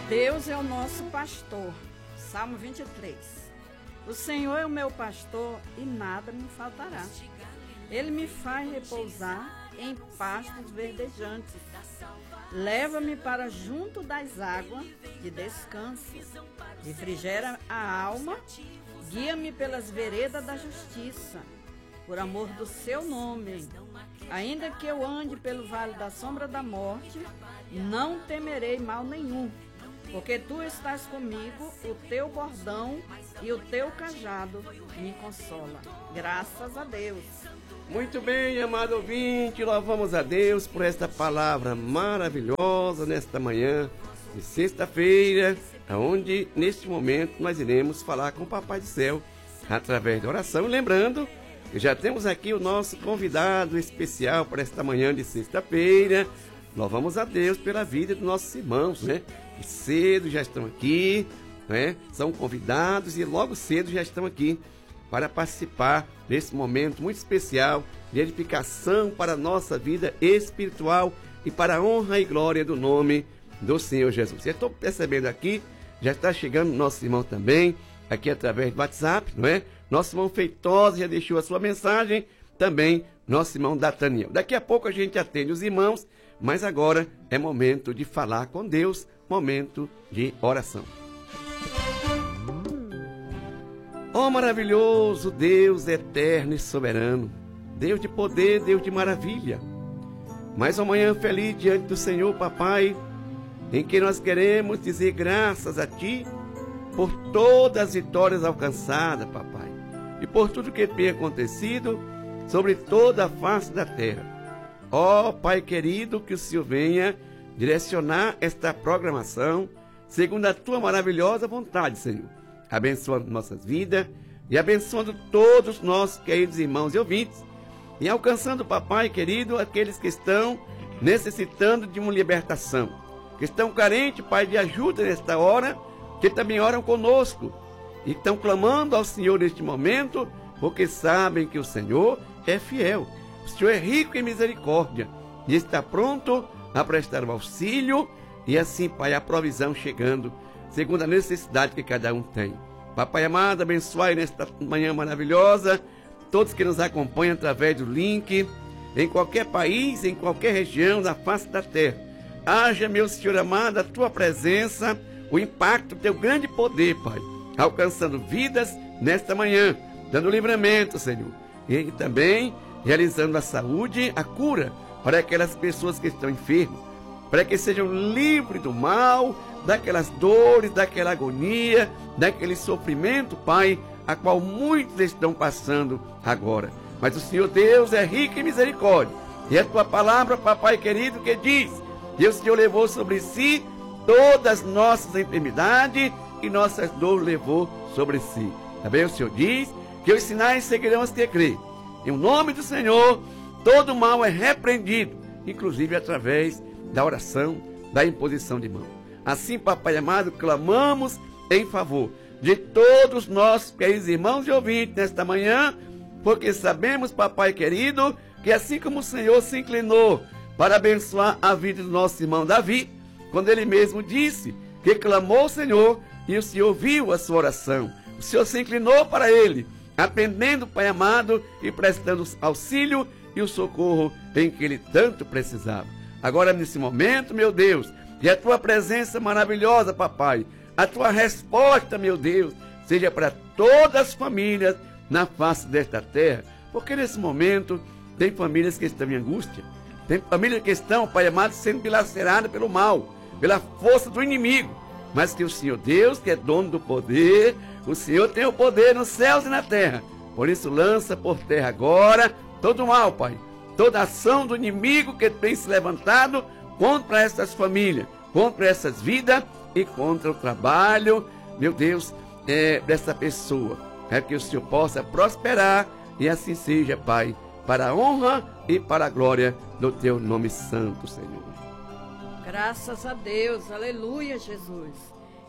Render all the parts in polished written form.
Deus é o nosso pastor. Salmo 23. O Senhor é o meu pastor e nada me faltará. Ele me faz repousar em pastos verdejantes. Leva-me para junto das águas de descanso. Refrigera a alma. Guia-me pelas veredas da justiça, por amor do seu nome. Ainda que eu ande pelo vale da sombra da morte, não temerei mal nenhum, porque tu estás comigo, o teu bordão e o teu cajado me consola. Graças a Deus. Muito bem, amado ouvinte, louvamos a Deus por esta palavra maravilhosa nesta manhã de sexta-feira, onde neste momento nós iremos falar com o Papai do Céu através da oração. Lembrando que já temos aqui o nosso convidado especial para esta manhã de sexta-feira. Louvamos a Deus pela vida dos nossos irmãos, né? Que cedo já estão aqui, né? São convidados e logo cedo já estão aqui para participar desse momento muito especial de edificação para a nossa vida espiritual e para a honra e glória do nome do Senhor Jesus. Eu estou percebendo aqui, já está chegando nosso irmão também, aqui através do WhatsApp, não é? Nosso irmão Feitosa já deixou a sua mensagem, também nosso irmão Dataniel. Daqui a pouco a gente atende os irmãos, mas agora é momento de falar com Deus, momento de oração. Ó maravilhoso Deus eterno e soberano, Deus de poder, Deus de maravilha, mais uma manhã feliz diante do Senhor, Papai, em que nós queremos dizer graças a Ti por todas as vitórias alcançadas, Papai, e por tudo que tem acontecido sobre toda a face da terra. Ó Pai querido, que o Senhor venha direcionar esta programação segundo a Tua maravilhosa vontade, Senhor, abençoando nossas vidas e abençoando todos os nossos queridos irmãos e ouvintes, e alcançando, Papai querido, aqueles que estão necessitando de uma libertação, que estão carentes, Pai, de ajuda nesta hora, que também oram conosco e estão clamando ao Senhor neste momento, porque sabem que o Senhor é fiel, o Senhor é rico em misericórdia e está pronto a prestar o auxílio e assim, Pai, a provisão chegando segundo a necessidade que cada um tem. Papai amado, abençoe nesta manhã maravilhosa todos que nos acompanham através do link, em qualquer país, em qualquer região da face da terra. Haja, meu Senhor amado, a Tua presença, o impacto do Teu grande poder, Pai, alcançando vidas nesta manhã, dando livramento, Senhor, e também realizando a saúde, a cura para aquelas pessoas que estão enfermas, para que sejam livres do mal, daquelas dores, daquela agonia, daquele sofrimento, Pai, a qual muitos estão passando agora. Mas o Senhor Deus é rico em misericórdia, e é a Tua palavra, Papai querido, que diz que o Senhor levou sobre si todas as nossas enfermidades e nossas dores levou sobre si. Também o Senhor diz que os sinais seguirão os que crê. Em nome do Senhor, todo mal é repreendido, inclusive através da oração, da imposição de mão. Assim, Papai amado, clamamos em favor de todos os nossos queridos irmãos e ouvintes nesta manhã, porque sabemos, Papai querido, que assim como o Senhor se inclinou para abençoar a vida do nosso irmão Davi, quando ele mesmo disse que clamou ao Senhor e o Senhor viu a sua oração, o Senhor se inclinou para ele, atendendo, Pai amado, e prestando auxílio e o socorro em que ele tanto precisava. Agora, nesse momento, meu Deus, que a Tua presença maravilhosa, Papai, a Tua resposta, meu Deus, seja para todas as famílias na face desta terra, porque nesse momento tem famílias que estão em angústia, tem famílias que estão, Pai amado, sendo dilaceradas pelo mal, pela força do inimigo, mas que o Senhor Deus, que é dono do poder, o Senhor tem o poder nos céus e na terra, por isso lança por terra agora todo o mal, Pai, toda ação do inimigo que tem se levantado contra essas famílias, contra essas vidas e contra o trabalho, meu Deus, dessa pessoa, que o Senhor possa prosperar e assim seja, Pai, para a honra e para a glória do Teu nome santo, Senhor. Graças a Deus, aleluia, Jesus.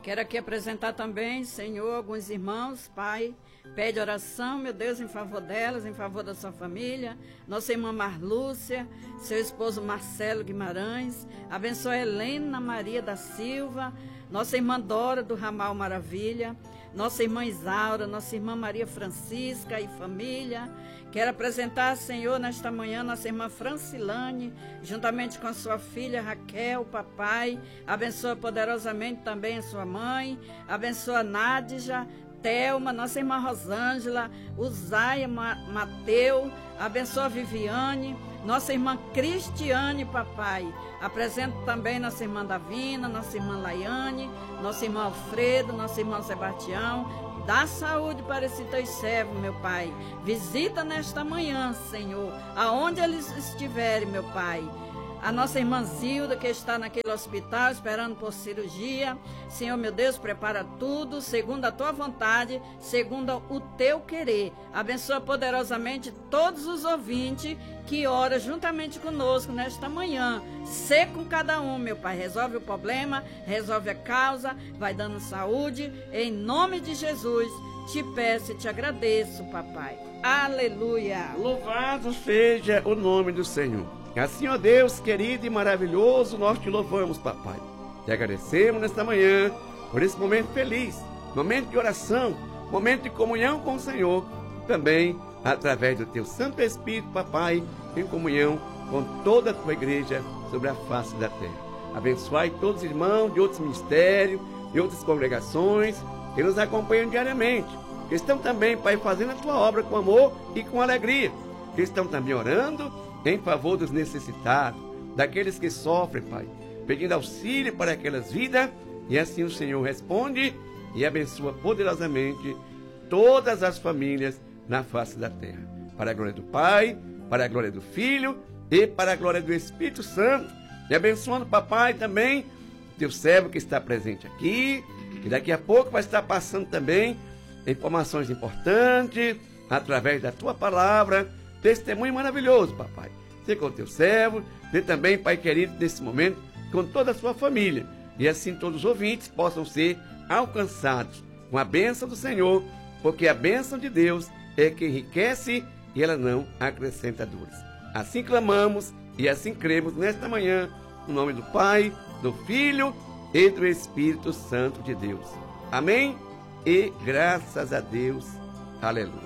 Quero aqui apresentar também, Senhor, alguns irmãos, Pai, pede oração, meu Deus, em favor delas, em favor da sua família, nossa irmã Marlúcia, seu esposo Marcelo Guimarães, abençoa Helena Maria da Silva, nossa irmã Dora do Ramal Maravilha, nossa irmã Isaura, nossa irmã Maria Francisca e família. Quero apresentar, Senhor, nesta manhã, nossa irmã Francilane, juntamente com a sua filha Raquel, papai. Abençoa poderosamente também a sua mãe. Abençoa Nádija, Thelma, nossa irmã Rosângela, Uzaia, Mateu. Abençoa Viviane, nossa irmã Cristiane, papai. Apresento também nossa irmã Davina, nossa irmã Laiane, nosso irmão Alfredo, nosso irmão Sebastião. Dá saúde para esses teus servos, meu Pai. Visita nesta manhã, Senhor, aonde eles estiverem, meu Pai. A nossa irmã Zilda, que está naquele hospital, esperando por cirurgia. Senhor, meu Deus, prepara tudo, segundo a tua vontade, segundo o teu querer. Abençoa poderosamente todos os ouvintes que oram juntamente conosco nesta manhã. Sê com cada um, meu Pai. Resolve o problema, resolve a causa, vai dando saúde. Em nome de Jesus, te peço e te agradeço, papai. Aleluia. Louvado seja o nome do Senhor. Assim, ó Deus querido e maravilhoso, nós te louvamos, papai. Te agradecemos nesta manhã por esse momento feliz, momento de oração, momento de comunhão com o Senhor, também através do teu Santo Espírito, papai, em comunhão com toda a tua igreja sobre a face da terra. Abençoai todos os irmãos de outros ministérios, de outras congregações que nos acompanham diariamente, que estão também, pai, fazendo a tua obra com amor e com alegria, que estão também orando em favor dos necessitados, daqueles que sofrem, Pai, pedindo auxílio para aquelas vidas, e assim o Senhor responde e abençoa poderosamente todas as famílias na face da terra, para a glória do Pai, para a glória do Filho e para a glória do Espírito Santo, e abençoando, papai, também teu servo que está presente aqui, e daqui a pouco vai estar passando também informações importantes, através da tua palavra, testemunho maravilhoso, papai. Ser com o teu servo, ser também, Pai querido, nesse momento, com toda a sua família. E assim todos os ouvintes possam ser alcançados com a bênção do Senhor, porque a bênção de Deus é que enriquece e ela não acrescenta dores. Assim clamamos e assim cremos nesta manhã, no nome do Pai, do Filho e do Espírito Santo de Deus. Amém? E graças a Deus. Aleluia.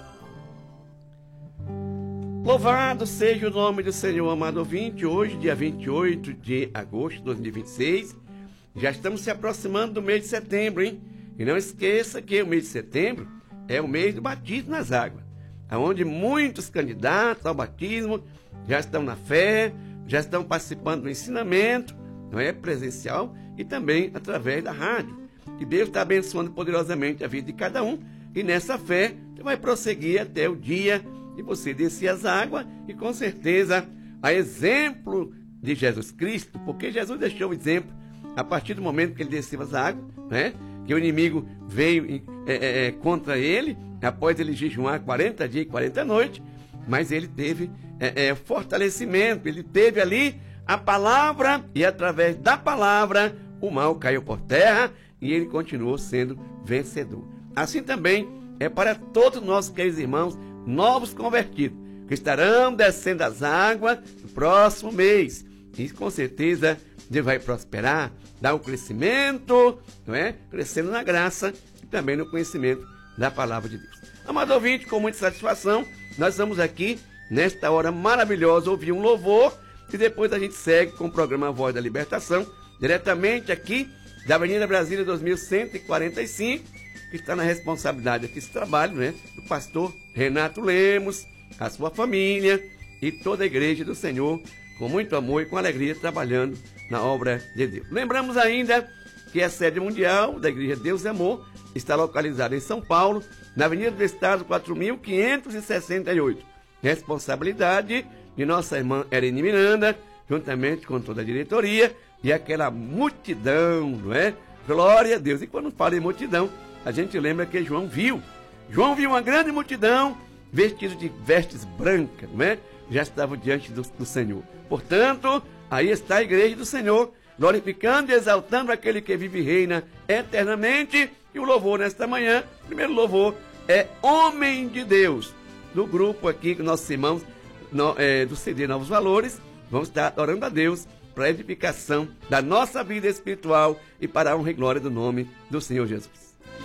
Louvado seja o nome do Senhor, amado ouvinte. Hoje, dia 28 de agosto de 2026, já estamos se aproximando do mês de setembro, hein? E não esqueça que o mês de setembro é o mês do batismo nas águas, onde muitos candidatos ao batismo já estão na fé, já estão participando do ensinamento, não é, presencial e também através da rádio. Que Deus está abençoando poderosamente a vida de cada um, e nessa fé você vai prosseguir até o dia e você descer as águas, e com certeza, a exemplo de Jesus Cristo, porque Jesus deixou o exemplo a partir do momento que ele desceu as águas, né? Que o inimigo veio contra ele, após ele jejuar 40 dias e 40 noites, mas ele teve fortalecimento, ele teve ali a palavra, e através da palavra o mal caiu por terra, e ele continuou sendo vencedor. Assim também é para todos os nossos queridos irmãos novos convertidos, que estarão descendo as águas no próximo mês. E com certeza Deus vai prosperar, dar um crescimento, não é? Crescendo na graça e também no conhecimento da palavra de Deus. Amado ouvinte, com muita satisfação, nós vamos aqui, nesta hora maravilhosa, ouvir um louvor, e depois a gente segue com o programa Voz da Libertação, diretamente aqui da Avenida Brasília 2145, que está na responsabilidade desse trabalho, né, do pastor Renato Lemos, a sua família e toda a igreja do Senhor, com muito amor e com alegria, trabalhando na obra de Deus. Lembramos ainda que a sede mundial da Igreja Deus e Amor está localizada em São Paulo, na Avenida do Estado 4568. Responsabilidade de nossa irmã Erine Miranda, juntamente com toda a diretoria e aquela multidão, não é? Glória a Deus. E quando fala em multidão, a gente lembra que João viu uma grande multidão vestidos de vestes brancas, não é? Já estavam diante do Senhor. Portanto, aí está a igreja do Senhor, glorificando e exaltando aquele que vive e reina eternamente. E o louvor nesta manhã, o primeiro louvor é Homem de Deus, do grupo aqui que nossos irmãos do CD Novos Valores, vamos estar orando a Deus para a edificação da nossa vida espiritual e para a honra e glória do nome do Senhor Jesus.